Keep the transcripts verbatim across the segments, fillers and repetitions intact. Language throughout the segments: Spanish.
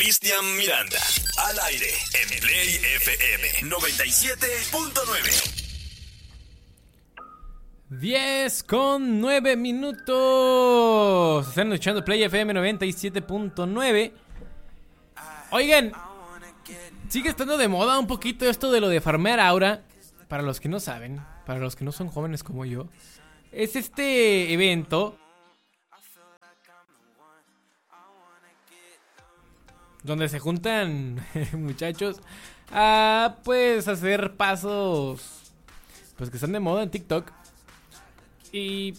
Cristian Miranda, al aire en Play F M noventa y siete punto nueve. diez con nueve minutos. Están escuchando Play F M noventa y siete punto nueve. Oigan, sigue estando de moda un poquito esto de lo de farmear aura. Para los que no saben, para los que no son jóvenes como yo, es este evento donde se juntan muchachos a pues hacer pasos pues que están de moda en TikTok. Y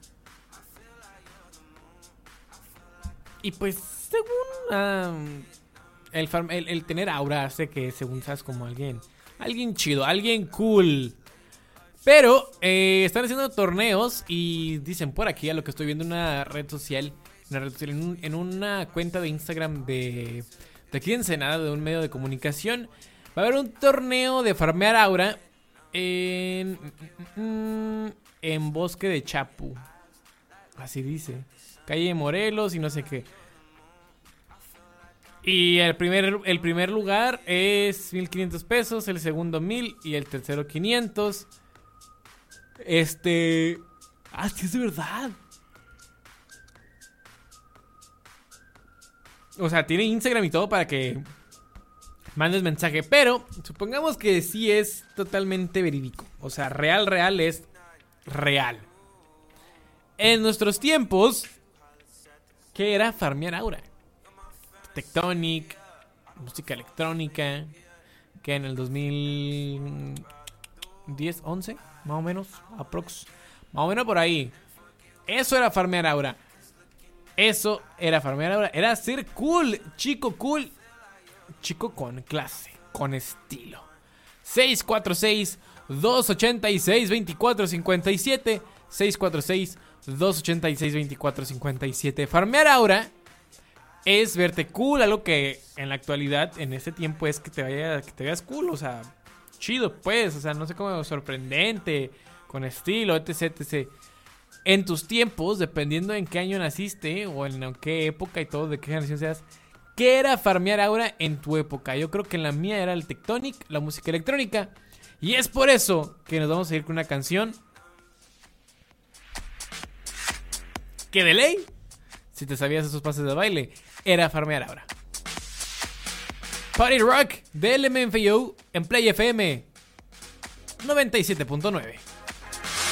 Y pues según um, el, farm, el, el tener aura hace que según seas como alguien Alguien chido, alguien cool. Pero eh, están haciendo torneos y dicen por aquí, a lo que estoy viendo en una red social, una red social en, un, en una cuenta de Instagram de, de aquí de Ensenada, de un medio de comunicación. Va a haber un torneo de farmear aura en, en Bosque de Chapu. Así dice. Calle Morelos y no sé qué. Y el primer, el primer lugar es mil quinientos pesos, el segundo mil y el tercero quinientos. Este... Ah, sí, es de verdad. O sea, tiene Instagram y todo para que mandes mensaje. Pero supongamos que sí es totalmente verídico. O sea, real, real es real. En nuestros tiempos, ¿qué era farmear aura? Tectonic, música electrónica, que en el dos mil diez, once, más o menos, aprox, más o menos por ahí. Eso era farmear aura. Eso era farmear aura. Era ser cool, chico cool, chico con clase, con estilo. seis cuatro seis, dos ocho seis, dos cuatro cinco siete, seis cuatro seis, dos ocho seis, dos cuatro cinco siete. Farmear aura es verte cool, algo que en la actualidad, en este tiempo, es que te vaya, que te veas cool, o sea, chido, pues, o sea, no sé cómo, sorprendente, con estilo, etc, etcétera. En tus tiempos, dependiendo en qué año naciste, o en qué época y todo, de qué generación seas, ¿qué era farmear aura en tu época? Yo creo que en la mía era el Tectonic, la música electrónica, y es por eso que nos vamos a ir con una canción que de ley, si te sabías esos pases de baile, era farmear aura. Party Rock de L M F A O en Play F M noventa y siete punto nueve.